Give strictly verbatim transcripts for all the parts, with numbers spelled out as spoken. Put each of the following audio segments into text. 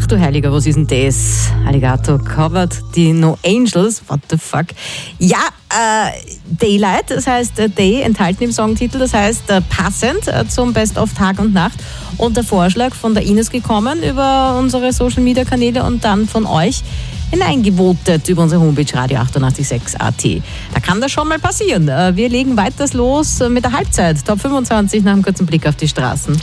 Ach du Heiliger, was ist denn das? Alligator covered die No Angels, what the fuck? Ja, äh, Daylight, das heißt äh, Day, enthalten im Songtitel, das heißt äh, passend äh, zum Best of Tag und Nacht. Und der Vorschlag von der Ines gekommen über unsere Social Media Kanäle und dann von euch hineingevotet über unsere Homepage radio achtundachtzig Komma sechs Punkt a t. Da kann das schon mal passieren. Wir legen weiters los mit der Halbzeit. Top fünfundzwanzig nach einem kurzen Blick auf die Straßen.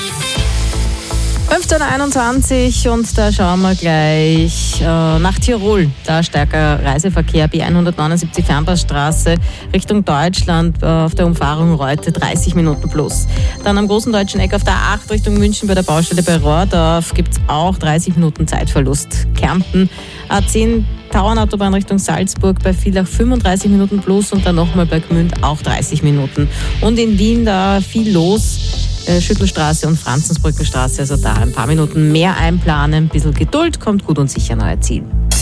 fünfzehn Uhr einundzwanzig und da schauen wir gleich äh, nach Tirol. Da stärker Reiseverkehr, B hundertneunundsiebzig Fernpassstraße Richtung Deutschland äh, auf der Umfahrung Reute dreißig Minuten plus. Dann am großen deutschen Eck auf der A acht Richtung München bei der Baustelle bei Rohrdorf gibt es auch dreißig Minuten Zeitverlust. Kärnten A zehn Tauernautobahn Richtung Salzburg bei Villach fünfunddreißig Minuten plus und dann nochmal bei Gmünd auch dreißig Minuten. Und in Wien da viel los. Schüttelstraße und Franzensbrückenstraße, also da ein paar Minuten mehr einplanen, ein bisschen Geduld, kommt gut und sicher an euer Ziel.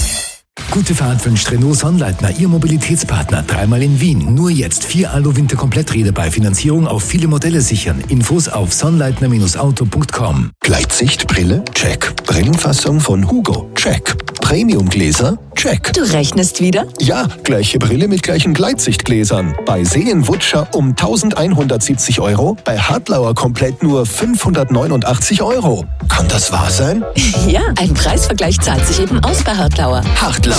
Gute Fahrt wünscht Renault Sonnleitner, Ihr Mobilitätspartner. Dreimal in Wien. Nur jetzt vier Alu-Winter-Kompletträder bei Finanzierung auf viele Modelle sichern. Infos auf sonnleitner Auto punkt com. Gleitsichtbrille? Check. Brillenfassung von Hugo? Check. Premiumgläser? Check. Du rechnest wieder? Ja, gleiche Brille mit gleichen Gleitsichtgläsern. Bei Seenwutscher um eintausendeinhundertsiebzig Euro, bei Hartlauer komplett nur fünfhundertneunundachtzig Euro. Kann das wahr sein? Ja, ein Preisvergleich zahlt sich eben aus bei Hartlauer. Hartlauer.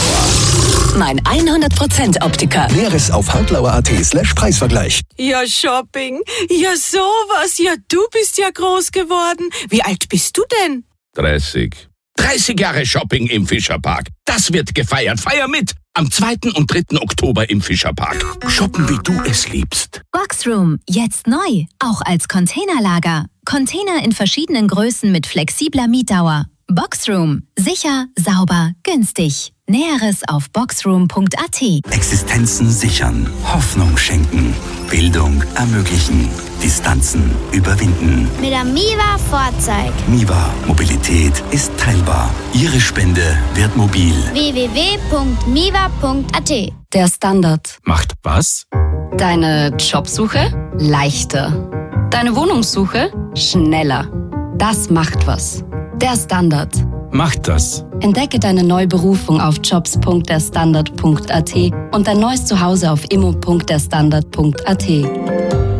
Mein hundert Prozent Optiker. Näheres auf hartlauer.at slash Preisvergleich. Ja, Shopping. Ja, sowas. Ja, du bist ja groß geworden. Wie alt bist du denn? dreißig. dreißig Jahre Shopping im Fischerpark. Das wird gefeiert. Feier mit! Am zweiten und dritten Oktober im Fischerpark. Shoppen, wie du es liebst. Boxroom, jetzt neu. Auch als Containerlager. Container in verschiedenen Größen mit flexibler Mietdauer. Boxroom. Sicher, sauber, günstig. Näheres auf boxroom punkt a t. Existenzen sichern, Hoffnung schenken, Bildung ermöglichen, Distanzen überwinden. Mit der Miva Fahrzeug. Miva, Mobilität ist teilbar. Ihre Spende wird mobil. w w w punkt miva punkt a t. Der Standard macht was? Deine Jobsuche leichter. Deine Wohnungssuche schneller. Das macht was. Der Standard macht das. Entdecke deine neue Berufung auf jobs punkt der standard punkt a t und dein neues Zuhause auf immo punkt der standard punkt a t.